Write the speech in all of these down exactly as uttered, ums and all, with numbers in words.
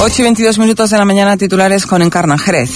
ocho y veintidós minutos de la mañana, titulares con Encarna Jerez.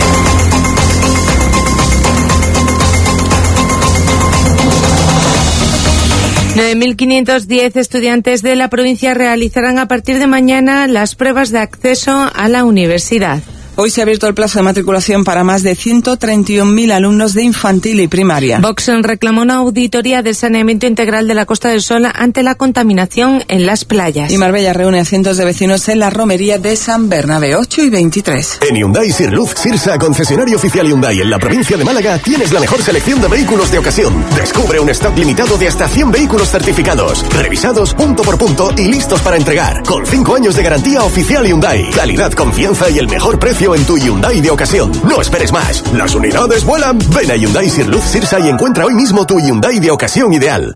nueve mil quinientos diez estudiantes de la provincia realizarán a partir de mañana las pruebas de acceso a la universidad. Hoy se ha abierto el plazo de matriculación para más de ciento treinta y un mil alumnos de infantil y primaria. Vox reclamó una auditoría del saneamiento integral de la Costa del Sol ante la contaminación en las playas. Y Marbella reúne a cientos de vecinos en la romería de San Bernabé, ocho y veintitrés. En Hyundai Sirluz Sirsa, concesionario oficial Hyundai en la provincia de Málaga, tienes la mejor selección de vehículos de ocasión. Descubre un stock limitado de hasta cien vehículos certificados, revisados punto por punto y listos para entregar. Con cinco años de garantía oficial Hyundai. Calidad, confianza y el mejor precio en tu Hyundai de ocasión. No esperes más. Las unidades vuelan. Ven a Hyundai Sirluz Sirsa y encuentra hoy mismo tu Hyundai de ocasión ideal.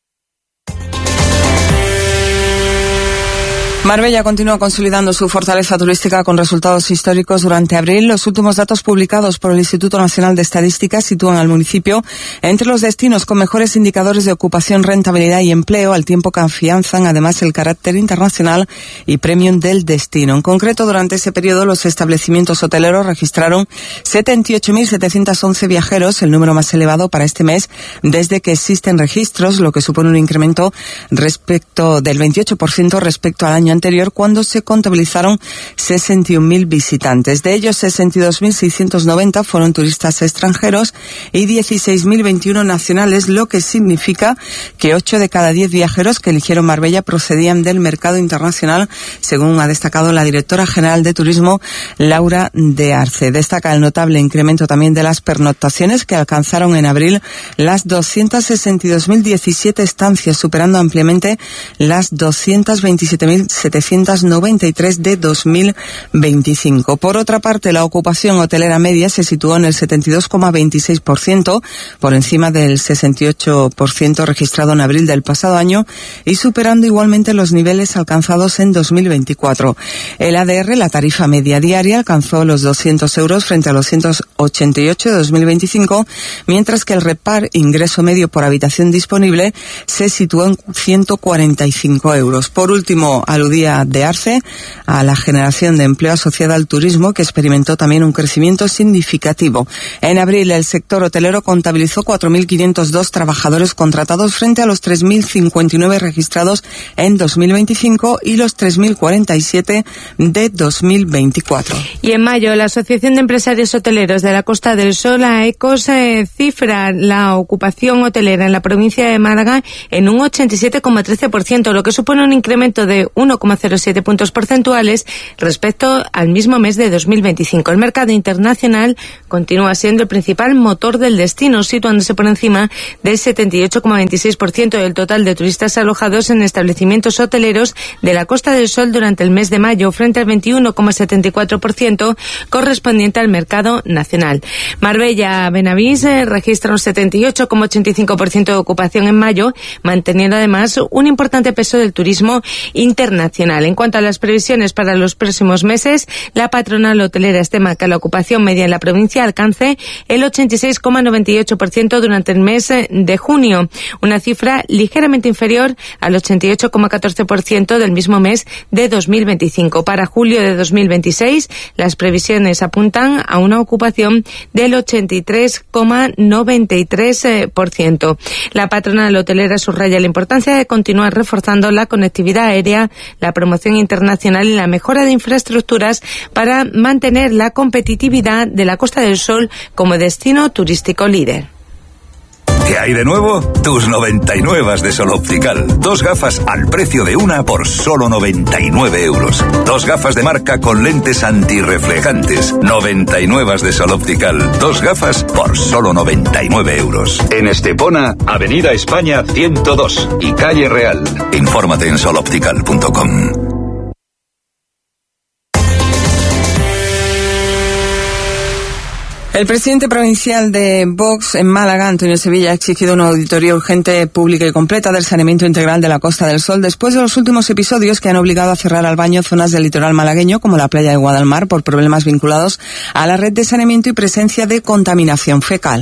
Marbella continúa consolidando su fortaleza turística con resultados históricos durante abril. Los últimos datos publicados por el Instituto Nacional de Estadística sitúan al municipio entre los destinos con mejores indicadores de ocupación, rentabilidad y empleo, al tiempo que afianzan además el carácter internacional y premium del destino. En concreto, durante ese periodo, los establecimientos hoteleros registraron setenta y ocho mil setecientos once viajeros, el número más elevado para este mes desde que existen registros, lo que supone un incremento respecto del veintiocho por ciento respecto al año anterior, cuando se contabilizaron sesenta y un mil visitantes. De ellos, sesenta y dos mil seiscientos noventa fueron turistas extranjeros y dieciséis mil veintiuno nacionales, lo que significa que ocho de cada diez viajeros que eligieron Marbella procedían del mercado internacional, según ha destacado la directora general de Turismo, Laura de Arce. Destaca el notable incremento también de las pernoctaciones, que alcanzaron en abril las doscientas sesenta y dos mil diecisiete estancias, superando ampliamente las doscientas veintisiete mil setecientos noventa y tres de dos mil veinticinco. Por otra parte, la ocupación hotelera media se situó en el setenta y dos coma veintiséis por ciento, por encima del sesenta y ocho por ciento registrado en abril del pasado año y superando igualmente los niveles alcanzados en dos mil veinticuatro. El A D R, la tarifa media diaria, alcanzó los doscientos euros frente a los ciento ochenta y ocho de dos mil veinticinco, mientras que el REPAR, ingreso medio por habitación disponible, se situó en ciento cuarenta y cinco euros. Por último, aludía de Arce a la generación de empleo asociada al turismo, que experimentó también un crecimiento significativo. En abril, el sector hotelero contabilizó cuatro mil quinientos dos trabajadores contratados frente a los tres mil cincuenta y nueve registrados en dos mil veinticinco y los tres mil cuarenta y siete de dos mil veinticuatro. Y en mayo, la Asociación de Empresarios Hoteleros de la Costa del Sol, AECOS, eh, cifra la ocupación hotelera en la provincia de Málaga en un ochenta y siete coma trece por ciento, lo que supone un incremento de uno coma cero siete puntos porcentuales respecto al mismo mes de dos mil veinticinco. El mercado internacional continúa siendo el principal motor del destino, situándose por encima del setenta y ocho coma veintiséis por ciento del total de turistas alojados en establecimientos hoteleros de la Costa del Sol durante el mes de mayo, frente al veintiuno coma setenta y cuatro por ciento correspondiente al mercado nacional. Marbella Benavís eh, registra un setenta y ocho coma ochenta y cinco por ciento de ocupación en mayo, manteniendo además un importante peso del turismo internacional. En cuanto a las previsiones para los próximos meses, la patronal hotelera estima que la ocupación media en la provincia alcance el ochenta y seis coma noventa y ocho por ciento durante el mes de junio, una cifra ligeramente inferior al ochenta y ocho coma catorce por ciento del mismo mes de dos mil veinticinco. Para julio de dos mil veintiséis, las previsiones apuntan a una ocupación del ochenta y tres coma noventa y tres por ciento. La patronal hotelera subraya la importancia de continuar reforzando la conectividad aérea, la promoción internacional y la mejora de infraestructuras para mantener la competitividad de la Costa del Sol como destino turístico líder. ¿Qué hay de nuevo? Tus noventa y nueve de Sol Optical. Dos gafas al precio de una por solo noventa y nueve euros. Dos gafas de marca con lentes antirreflejantes. noventa y nueve de Sol Optical. Dos gafas por solo noventa y nueve euros. En Estepona, Avenida España ciento dos y Calle Real. Infórmate en sol optical punto com. El presidente provincial de Vox en Málaga, Antonio Sevilla, ha exigido una auditoría urgente, pública y completa del saneamiento integral de la Costa del Sol después de los últimos episodios que han obligado a cerrar al baño zonas del litoral malagueño, como la playa de Guadalmar, por problemas vinculados a la red de saneamiento y presencia de contaminación fecal.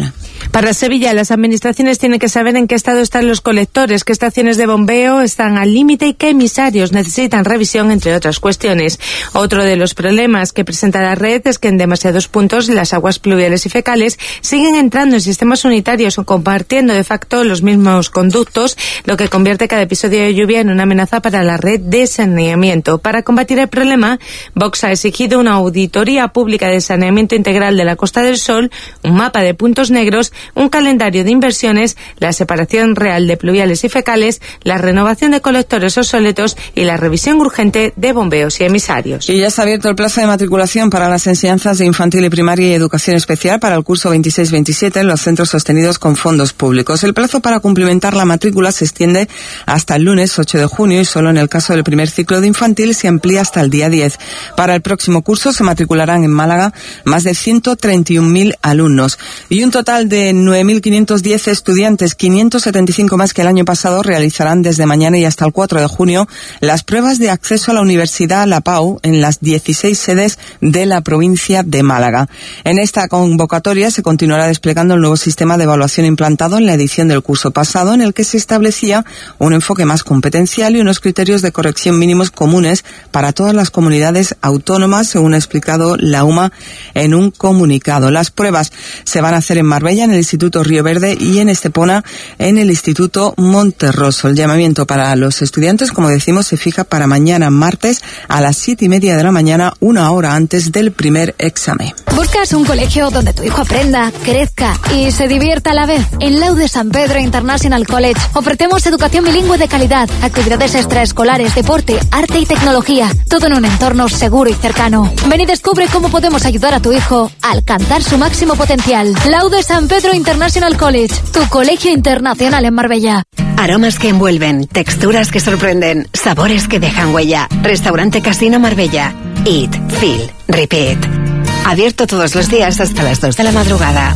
Para Sevilla, las administraciones tienen que saber en qué estado están los colectores, qué estaciones de bombeo están al límite y qué emisarios necesitan revisión, entre otras cuestiones. Otro de los problemas que presenta la red es que en demasiados puntos las aguas pluviales y fecales siguen entrando en sistemas unitarios o compartiendo de facto los mismos conductos, lo que convierte cada episodio de lluvia en una amenaza para la red de saneamiento. Para combatir el problema, Vox ha exigido una auditoría pública de saneamiento integral de la Costa del Sol, un mapa de puntos negros, un calendario de inversiones, la separación real de pluviales y fecales, la renovación de colectores obsoletos y la revisión urgente de bombeos y emisarios. Y ya está abierto el plazo de matriculación para las enseñanzas de infantil y primaria y educación especial para el curso veintiséis veintisiete en los centros sostenidos con fondos públicos. El plazo para cumplimentar la matrícula se extiende hasta el lunes ocho de junio y solo en el caso del primer ciclo de infantil se amplía hasta el día diez. Para el próximo curso se matricularán en Málaga más de ciento treinta y un mil alumnos y un total de nueve mil quinientos diez estudiantes, quinientos setenta y cinco más que el año pasado, realizarán desde mañana y hasta el cuatro de junio las pruebas de acceso a la Universidad La Pau en las dieciséis sedes de la provincia de Málaga. En esta convocatoria se continuará desplegando el nuevo sistema de evaluación implantado en la edición del curso pasado, en el que se establecía un enfoque más competencial y unos criterios de corrección mínimos comunes para todas las comunidades autónomas, según ha explicado la U M A en un comunicado. Las pruebas se van a hacer en Marbella, en el Instituto Río Verde, y en Estepona, en el Instituto Monterroso. El llamamiento para los estudiantes, como decimos, se fija para mañana martes a las siete y media de la mañana, una hora antes del primer examen. ¿Buscas un colegio donde tu hijo aprenda, crezca y se divierta a la vez? En Laude San Pedro International College ofrecemos educación bilingüe de calidad, actividades extraescolares, deporte, arte y tecnología, todo en un entorno seguro y cercano. Ven y descubre cómo podemos ayudar a tu hijo a alcanzar su máximo potencial. Laude San Pedro International College, tu colegio internacional en Marbella. Aromas que envuelven, texturas que sorprenden, sabores que dejan huella. Restaurante Casino Marbella. Eat, feel, repeat. Abierto todos los días hasta las dos de la madrugada.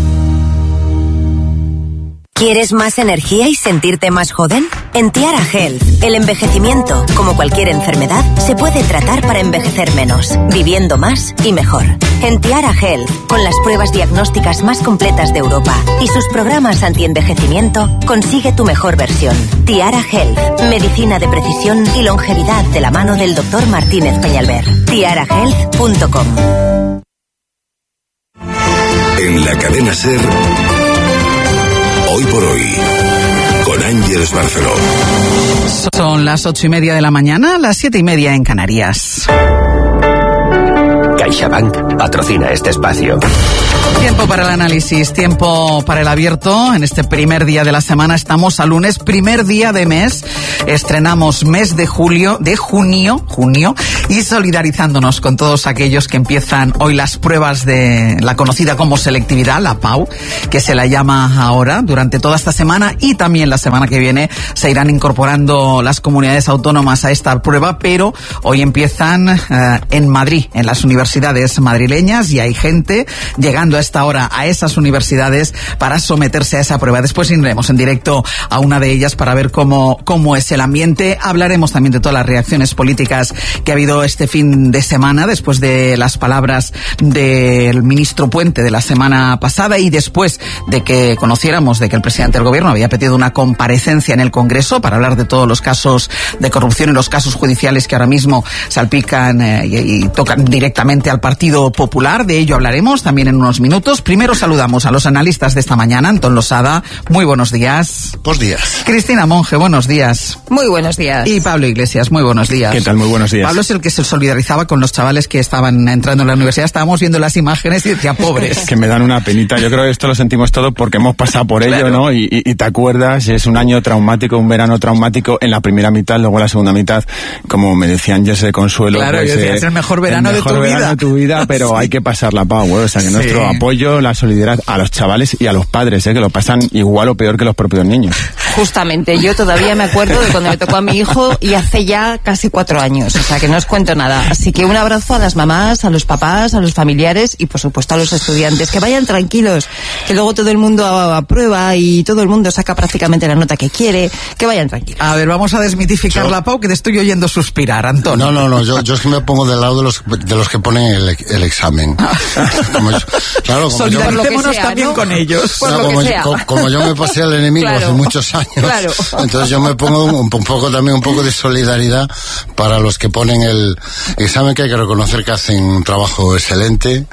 ¿Quieres más energía y sentirte más joven? En Tiara Health, el envejecimiento, como cualquier enfermedad, se puede tratar para envejecer menos, viviendo más y mejor. En Tiara Health, con las pruebas diagnósticas más completas de Europa y sus programas anti-envejecimiento, consigue tu mejor versión. Tiara Health, medicina de precisión y longevidad de la mano del doctor Martínez Peñalver. tiara health punto com. En la cadena SER, Hoy por Hoy, con Ángeles Barceló. Son las ocho y media de la mañana, las siete y media en Canarias. CaixaBank patrocina este espacio. Tiempo para el análisis, tiempo para el abierto. En este primer día de la semana estamos a lunes, primer día de mes. Estrenamos mes de julio, de junio, junio, y solidarizándonos con todos aquellos que empiezan hoy las pruebas de la conocida como selectividad, la Pau, que se la llama ahora. Durante toda esta semana y también la semana que viene se irán incorporando las comunidades autónomas a esta prueba, pero hoy empiezan eh, en Madrid, en las universidades madrileñas, y hay gente llegando a esta hora a esas universidades para someterse a esa prueba. Después iremos en directo a una de ellas para ver cómo, cómo es el ambiente. Hablaremos también de todas las reacciones políticas que ha habido este fin de semana después de las palabras del ministro Puente de la semana pasada y después de que conociéramos de que el presidente del gobierno había pedido una comparecencia en el Congreso para hablar de todos los casos de corrupción y los casos judiciales que ahora mismo salpican eh, y, y tocan directamente al Partido Popular. De ello hablaremos también en unos minutos. Primero saludamos a los analistas de esta mañana. Antón Losada, muy buenos días. Buenos días. Cristina Monge, buenos días. Muy buenos días. Y Pablo Iglesias, muy buenos días. ¿Qué tal? Muy buenos días. Pablo es el que se solidarizaba con los chavales que estaban entrando en la universidad. Estábamos viendo las imágenes y decía, pobres. Que me dan una penita. Yo creo que esto lo sentimos todos porque hemos pasado por ello, claro. ¿No? Y, y, y te acuerdas, es un año traumático, un verano traumático en la primera mitad, luego en la segunda mitad, como me decían yo, ese consuelo. Claro, pues, yo decía, eh, es el mejor verano el mejor de tu verano vida. de tu vida, pero sí. Hay que pasar la pau, ¿eh? O sea, que sí. Nuestro apoyo, la solidaridad a los chavales y a los padres, ¿eh? Que lo pasan igual o peor que los propios niños. Justamente, yo todavía me acuerdo de cuando me tocó a mi hijo y hace ya casi cuatro años, o sea que no os cuento nada. Así que un abrazo a las mamás, a los papás, a los familiares y por supuesto a los estudiantes. Que vayan tranquilos, que luego todo el mundo aprueba y todo el mundo saca prácticamente la nota que quiere. Que vayan tranquilos. A ver, vamos a desmitificar yo... la Pau, que te estoy oyendo suspirar, Antón. No, no, no, yo, yo es que me pongo del lado de los, de los que ponen ponen el, el examen. Como yo, claro, como Solidaricémonos yo, también ¿no? con ellos. No, como, co, como yo me pasé al enemigo claro. hace muchos años, claro. entonces yo me pongo un, un poco también un poco de solidaridad para los que ponen el examen, que hay que reconocer que hacen un trabajo excelente,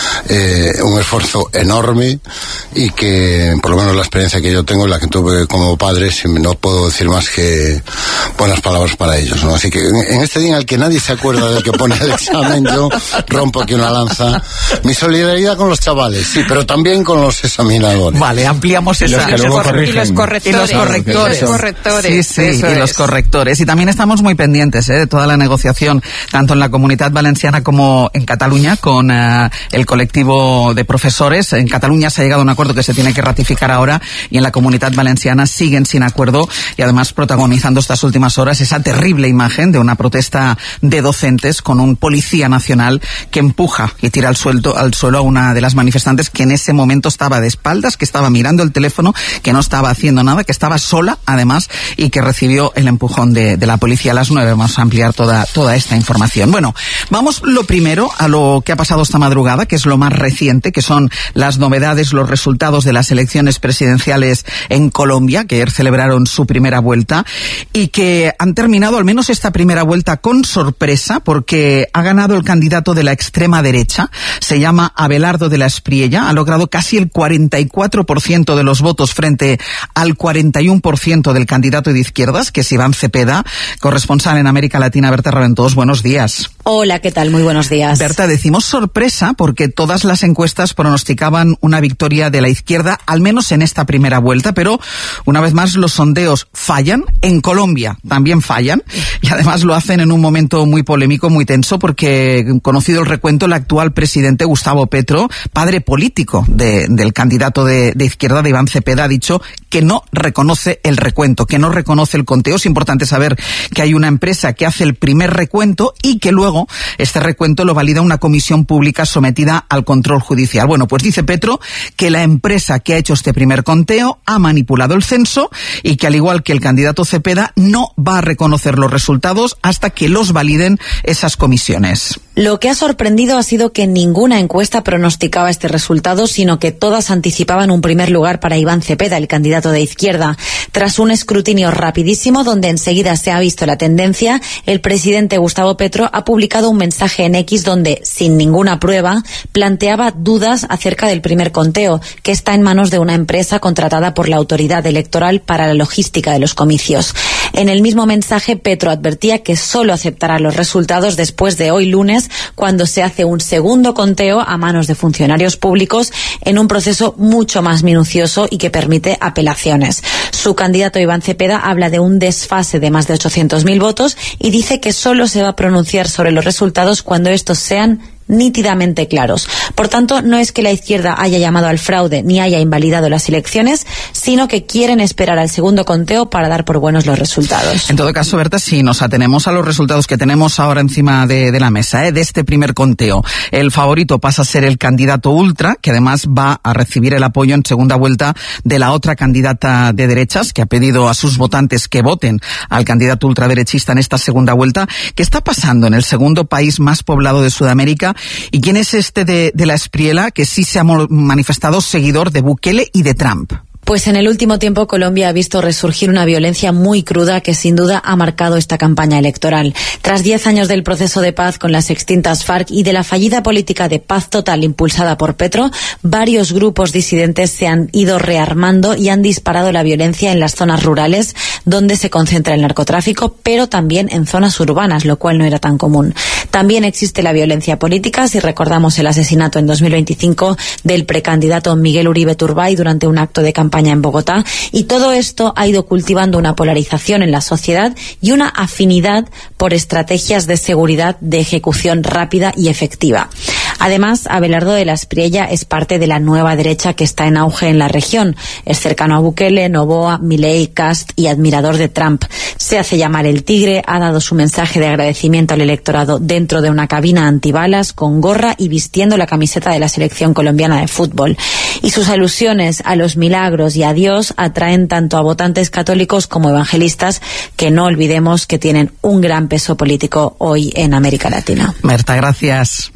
eh, un esfuerzo enorme, y que por lo menos la experiencia que yo tengo, la que tuve como padre, no puedo decir más que buenas palabras para ellos, ¿no? Así que en, en este día en el que nadie se acuerda del que pone el examen, yo rompo aquí una lanza. Mi solidaridad con los chavales, sí, pero también con los examinadores. Vale, ampliamos esa. Y los, cor y los correctores. Y los correctores. Y los correctores. Sí, sí, Eso y es. los correctores. Y también estamos muy pendientes, ¿eh?, de toda la negociación, tanto en la Comunidad Valenciana como en Cataluña, con uh, el colectivo de profesores. En Cataluña se ha llegado a un acuerdo que se tiene que ratificar ahora, y en la Comunidad Valenciana siguen sin acuerdo, y además protagonizando estas últimas horas esa terrible imagen de una protesta de docentes con un policía nacional que empuja y tira al suelo, al suelo a una de las manifestantes, que en ese momento estaba de espaldas, que estaba mirando el teléfono, que no estaba haciendo nada, que estaba sola además, y que recibió el empujón de, de la policía. A las nueve vamos a ampliar toda, toda esta información. Bueno, vamos lo primero a lo que ha pasado esta madrugada, que es lo más reciente, que son las novedades, los resultados de las elecciones presidenciales en Colombia, que ayer celebraron su primera vuelta, y que han terminado al menos esta primera vuelta con sorpresa, porque ha ganado el candidato de la extrema derecha, se llama Abelardo de la Espriella, ha logrado casi el cuarenta y cuatro por ciento de los votos frente al cuarenta y uno por ciento del candidato de izquierdas, que es Iván Cepeda, corresponsal en América Latina. Berta Raventós, buenos días. Hola, ¿qué tal? Muy buenos días. Berta, decimos sorpresa porque todas las encuestas pronosticaban una victoria de la izquierda, al menos en esta primera vuelta, pero una vez más los sondeos fallan. En Colombia también fallan, y además lo hacen en un momento muy polémico, muy tenso, porque, conocido el recuento, el actual presidente Gustavo Petro, padre político de, del candidato de, de izquierda, de Iván Cepeda, ha dicho que no reconoce el recuento, que no reconoce el conteo. Es importante saber que hay una empresa que hace el primer recuento y que luego este recuento lo valida una comisión pública sometida al control judicial. Bueno, pues dice Petro que la empresa que ha hecho este primer conteo ha manipulado el censo, y que, al igual que el candidato Cepeda, no va a reconocer los resultados hasta que los validen esas comisiones. Lo que ha sorprendido ha sido que ninguna encuesta pronosticaba este resultado, sino que todas anticipaban un primer lugar para Iván Cepeda, el candidato de izquierda. Tras un escrutinio rapidísimo, donde enseguida se ha visto la tendencia, el presidente Gustavo Petro ha publicado un mensaje en X donde, sin ninguna prueba, planteaba dudas acerca del primer conteo, que está en manos de una empresa contratada por la autoridad electoral para la logística de los comicios. En el mismo mensaje, Petro advertía que solo aceptará los resultados después de hoy lunes, cuando se hace un segundo conteo a manos de funcionarios públicos en un proceso mucho más minucioso y que permite apelaciones. Su candidato Iván Cepeda habla de un desfase de más de ochocientos mil votos y dice que solo se va a pronunciar sobre los resultados cuando estos sean nítidamente claros. Por tanto, no es que la izquierda haya llamado al fraude ni haya invalidado las elecciones, sino que quieren esperar al segundo conteo para dar por buenos los resultados. En todo caso, Berta, si nos atenemos a los resultados que tenemos ahora encima de, de la mesa, ¿eh? de este primer conteo, el favorito pasa a ser el candidato ultra, que además va a recibir el apoyo en segunda vuelta de la otra candidata de derechas, que ha pedido a sus votantes que voten al candidato ultraderechista en esta segunda vuelta. ¿Qué está pasando en el segundo país más poblado de Sudamérica? ¿Y quién es este de, de la Espriella, que sí se ha manifestado seguidor de Bukele y de Trump? Pues en el último tiempo Colombia ha visto resurgir una violencia muy cruda que sin duda ha marcado esta campaña electoral. Tras diez años del proceso de paz con las extintas FARC y de la fallida política de paz total impulsada por Petro, varios grupos disidentes se han ido rearmando y han disparado la violencia en las zonas rurales donde se concentra el narcotráfico, pero también en zonas urbanas, lo cual no era tan común. También existe la violencia política, si recordamos el asesinato en dos mil veinticinco del precandidato Miguel Uribe Turbay durante un acto de campaña en Bogotá, y todo esto ha ido cultivando una polarización en la sociedad y una afinidad por estrategias de seguridad de ejecución rápida y efectiva. Además, Abelardo de la Espriella es parte de la nueva derecha que está en auge en la región. Es cercano a Bukele, Noboa, Milei, Kast y admirador de Trump. Se hace llamar el Tigre, ha dado su mensaje de agradecimiento al electorado dentro de una cabina antibalas, con gorra y vistiendo la camiseta de la selección colombiana de fútbol. Y sus alusiones a los milagros y a Dios atraen tanto a votantes católicos como evangelistas, que no olvidemos que tienen un gran peso político hoy en América Latina. Berta, gracias.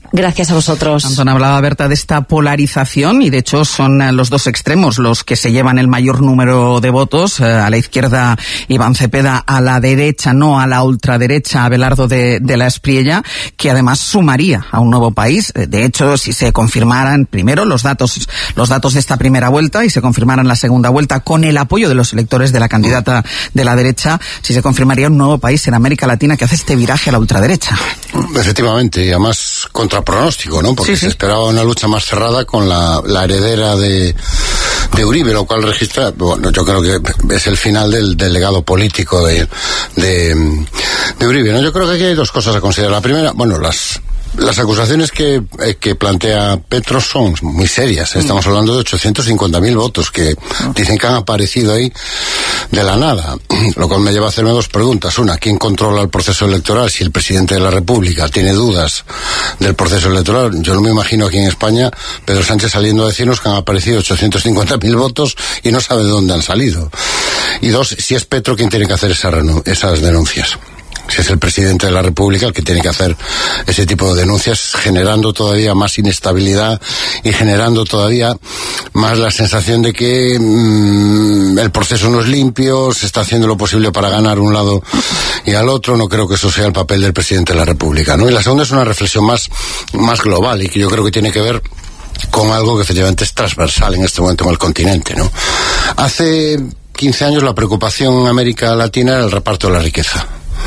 Gracias a vosotros. Antón, hablaba Berta de esta polarización y de hecho son los dos extremos los que se llevan el mayor número de votos. A la izquierda Iván Cepeda, a la derecha, no a la ultraderecha, Abelardo de, de la Espriella, que además sumaría a un nuevo país. De hecho, si se confirmaran primero los datos, los datos de esta primera vuelta y se confirmaran la segunda vuelta con el apoyo de los electores de la candidata de la derecha, si se confirmaría un nuevo país en América Latina que hace este viraje a la ultraderecha. Efectivamente, y además contra pronóstico, ¿no? Porque sí, sí. se esperaba una lucha más cerrada con la, la heredera de, de Uribe, lo cual registra, bueno, yo creo que es el final del, del legado político de, de, de Uribe, ¿no? Yo creo que aquí hay dos cosas a considerar. La primera, bueno, las Las acusaciones que, eh, que plantea Petro son muy serias. Estamos hablando de ochocientos cincuenta mil votos que dicen que han aparecido ahí de la nada. Lo cual me lleva a hacerme dos preguntas. Una, ¿quién controla el proceso electoral? Si el presidente de la República tiene dudas del proceso electoral, yo no me imagino aquí en España Pedro Sánchez saliendo a decirnos que han aparecido ochocientos cincuenta mil votos y no sabe de dónde han salido. Y dos, si es Petro quien tiene que hacer esa renu- esas denuncias. Si es el presidente de la República el que tiene que hacer ese tipo de denuncias, generando todavía más inestabilidad y generando todavía más la sensación de que mmm, el proceso no es limpio, se está haciendo lo posible para ganar un lado y al otro. No creo que eso sea el papel del presidente de la República, ¿no? Y la segunda es una reflexión más, más global y que yo creo que tiene que ver con algo que efectivamente es transversal en este momento en el continente, ¿no? Hace quince años la preocupación en América Latina era el reparto de la riqueza.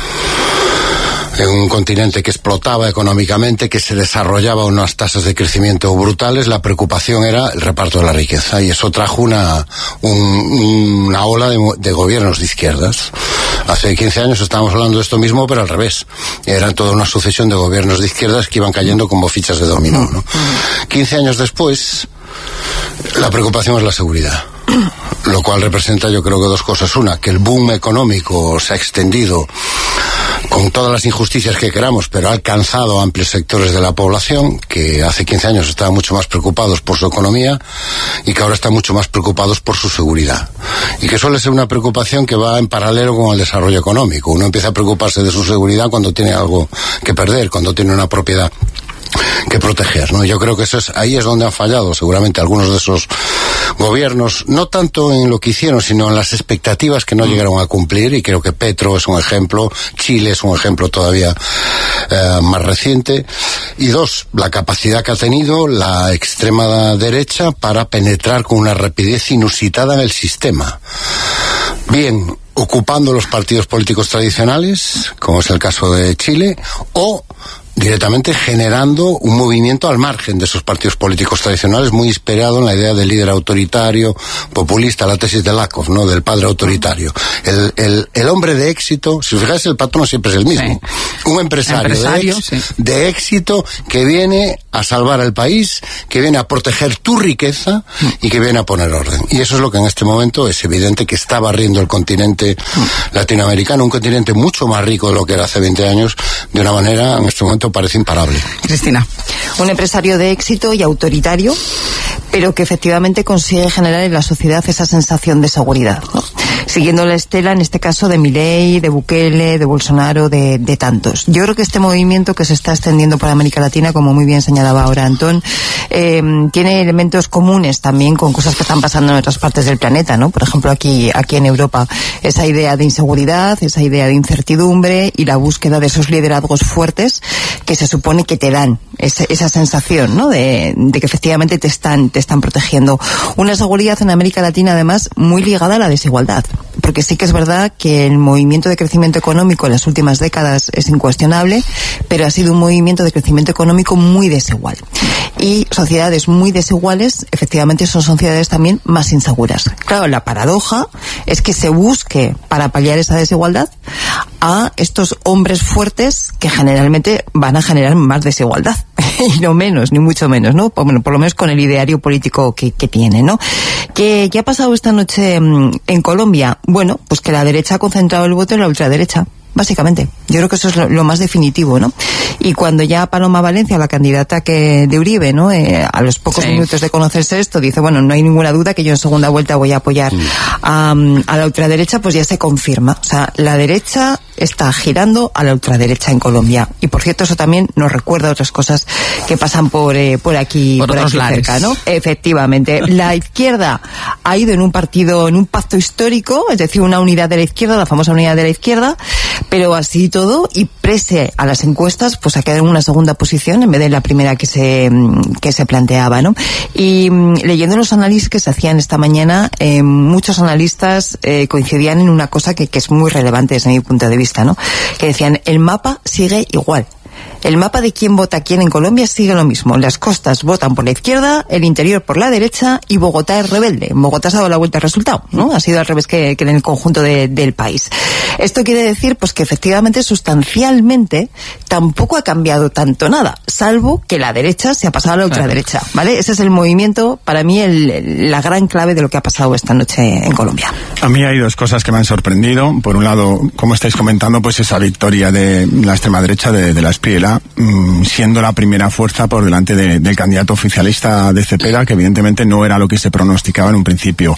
En un continente que explotaba económicamente, que se desarrollaba unas tasas de crecimiento brutales, la preocupación era el reparto de la riqueza, y eso trajo una, un, una ola de, de gobiernos de izquierdas. Hace quince años estábamos hablando de esto mismo, pero al revés. Era toda una sucesión de gobiernos de izquierdas que iban cayendo como fichas de dominó, ¿no? quince años después, la preocupación es la seguridad. Lo cual representa, yo creo que dos cosas. Una, que el boom económico se ha extendido con todas las injusticias que queramos, pero ha alcanzado amplios sectores de la población que hace quince años estaban mucho más preocupados por su economía y que ahora están mucho más preocupados por su seguridad. Y que suele ser una preocupación que va en paralelo con el desarrollo económico. Uno empieza a preocuparse de su seguridad cuando tiene algo que perder, cuando tiene una propiedad que proteger, ¿no? Yo creo que eso es, ahí es donde han fallado seguramente algunos de esos gobiernos, no tanto en lo que hicieron, sino en las expectativas que no llegaron a cumplir, y creo que Petro es un ejemplo, Chile es un ejemplo todavía eh, más reciente, y dos, la capacidad que ha tenido la extrema derecha para penetrar con una rapidez inusitada en el sistema. Bien, ocupando los partidos políticos tradicionales, como es el caso de Chile, o directamente generando un movimiento al margen de esos partidos políticos tradicionales, muy inspirado en la idea del líder autoritario, populista, la tesis de Lakoff, ¿no? Del padre autoritario. El, el, el hombre de éxito, si os fijáis, el patrón siempre es el mismo. Sí. Un empresario, empresario de, ex, sí. de éxito que viene a salvar al país, que viene a proteger tu riqueza y que viene a poner orden. Y eso es lo que en este momento es evidente que está barriendo el continente latinoamericano, un continente mucho más rico de lo que era hace veinte años, de una manera en este momento parece imparable. Cristina. Un empresario de éxito y autoritario, pero que efectivamente consigue generar en la sociedad esa sensación de seguridad, ¿no? Siguiendo la estela, en este caso, de Milei, de Bukele, de Bolsonaro, de, de tantos. Yo creo que este movimiento que se está extendiendo por América Latina, como muy bien señalaba ahora Antón, eh, tiene elementos comunes también con cosas que están pasando en otras partes del planeta, ¿no? Por ejemplo, aquí, aquí en Europa, esa idea de inseguridad, esa idea de incertidumbre y la búsqueda de esos liderazgos fuertes que se supone que te dan ese, esa sensación, ¿no? De, de que efectivamente te están, te están protegiendo. Una seguridad en América Latina, además, muy ligada a la desigualdad. Porque sí que es verdad que el movimiento de crecimiento económico en las últimas décadas es incuestionable, pero ha sido un movimiento de crecimiento económico muy desigual. Y sociedades muy desiguales, efectivamente, son sociedades también más inseguras. Claro, la paradoja es que se busque, para paliar esa desigualdad, a estos hombres fuertes que generalmente van a generar más desigualdad. Y no menos, ni mucho menos, ¿no? Bueno, por lo menos con el ideario político que, que tiene, ¿no? ¿Qué, ¿Qué ha pasado esta noche en Colombia? Bueno, pues que la derecha ha concentrado el voto en la ultraderecha. Básicamente, yo creo que eso es lo, lo más definitivo, ¿no? Y cuando ya Paloma Valencia, la candidata que de Uribe, ¿no? Eh, a los pocos sí. minutos de conocerse esto, dice, bueno, no hay ninguna duda que yo en segunda vuelta voy a apoyar mm. a, a la ultraderecha, pues ya se confirma. O sea, la derecha está girando a la ultraderecha en Colombia. Y por cierto, eso también nos recuerda otras cosas que pasan por eh, por aquí, por, por aquí cerca, ¿no? Efectivamente. La izquierda ha ido en un partido, en un pacto histórico, es decir, una unidad de la izquierda, la famosa unidad de la izquierda, pero así todo, y prese a las encuestas, pues ha quedado en una segunda posición en vez de la primera que se que se planteaba, ¿no? Y leyendo los análisis que se hacían esta mañana, eh, muchos analistas eh, coincidían en una cosa que, que es muy relevante desde mi punto de vista, ¿no? Que decían, el mapa sigue igual. El mapa de quién vota quién en Colombia sigue lo mismo. Las costas votan por la izquierda, el interior por la derecha y Bogotá es rebelde. En Bogotá se ha dado la vuelta al resultado, ¿no? Ha sido al revés que, que en el conjunto de, del país. Esto quiere decir, pues, que efectivamente, sustancialmente, tampoco ha cambiado tanto nada, salvo que la derecha se ha pasado a la ultraderecha, ¿vale? Ese es el movimiento, para mí, el, la gran clave de lo que ha pasado esta noche en Colombia. A mí hay dos cosas que me han sorprendido. Por un lado, como estáis comentando, pues esa victoria de la extrema derecha, de, de la Espriela, siendo la primera fuerza por delante de, del candidato oficialista de Cepeda, que evidentemente no era lo que se pronosticaba en un principio.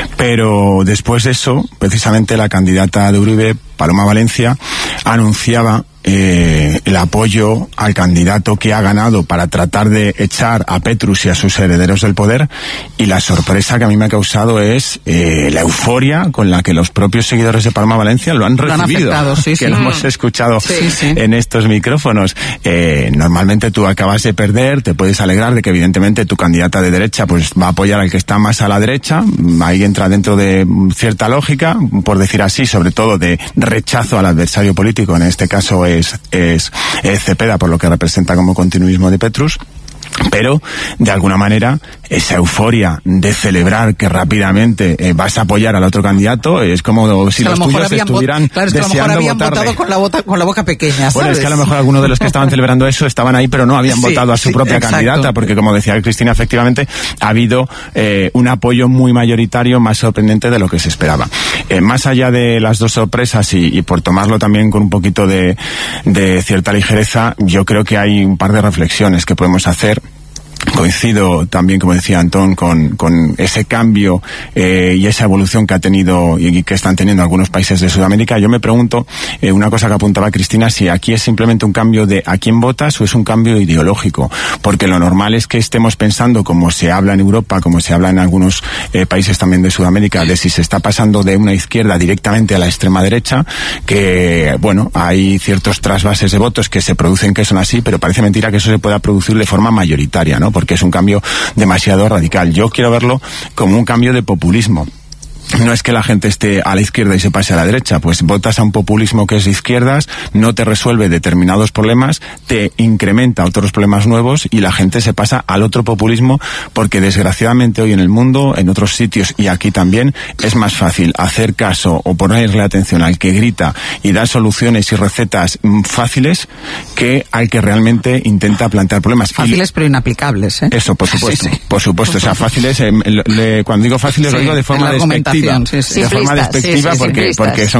Pero después de eso, precisamente la candidata de Uribe, Paloma Valencia, anunciaba eh, el apoyo al candidato que ha ganado para tratar de echar a Petrus y a sus herederos del poder, y la sorpresa que a mí me ha causado es eh, la euforia con la que los propios seguidores de Paloma Valencia lo han lo recibido, han afectado, sí, que sí. lo hemos escuchado sí, sí. en estos micrófonos. Eh, normalmente tú acabas de perder, te puedes alegrar de que evidentemente tu candidata de derecha pues va a apoyar al que está más a la derecha, ahí entra dentro de cierta lógica, por decir así, sobre todo de rechazo al adversario político, en este caso es, es, es Cepeda, por lo que representa como continuismo de Petrus. Pero, de alguna manera, esa euforia de celebrar que rápidamente eh, vas a apoyar al otro candidato es como si los tuyos estuvieran claro, es que deseando a lo mejor habían votarle. votado con la, bota, con la boca pequeña, ¿sabes? Bueno, es que a lo mejor algunos de los que estaban celebrando eso estaban ahí, pero no habían sí, votado a su sí, propia exacto. candidata, porque como decía Cristina, efectivamente ha habido eh, un apoyo muy mayoritario, más sorprendente de lo que se esperaba. Eh, más allá de las dos sorpresas y, y por tomarlo también con un poquito de, de cierta ligereza, yo creo que hay un par de reflexiones que podemos hacer. Coincido también, como decía Antón, con, con ese cambio eh, y esa evolución que ha tenido y que están teniendo algunos países de Sudamérica. Yo me pregunto, eh, una cosa que apuntaba Cristina, si aquí es simplemente un cambio de a quién votas o es un cambio ideológico, porque lo normal es que estemos pensando, como se habla en Europa, como se habla en algunos eh, países también de Sudamérica, de si se está pasando de una izquierda directamente a la extrema derecha, que, bueno, hay ciertos trasvases de votos que se producen que son así, pero parece mentira que eso se pueda producir de forma mayoritaria, ¿no? Porque es un cambio demasiado radical. Yo quiero verlo como un cambio de populismo. No es que la gente esté a la izquierda y se pase a la derecha, pues votas a un populismo que es de izquierdas, no te resuelve determinados problemas, te incrementa otros problemas nuevos y la gente se pasa al otro populismo, porque desgraciadamente hoy en el mundo, en otros sitios y aquí también, es más fácil hacer caso o ponerle atención al que grita y da soluciones y recetas fáciles que al que realmente intenta plantear problemas. Fáciles y, pero inaplicables, ¿eh? Eso, por supuesto, sí, sí. por supuesto, o sea, fáciles, eh, le, cuando digo fáciles sí, lo digo de forma despectiva. Sí, sí. Simplista, De forma despectiva sí, sí, porque, porque son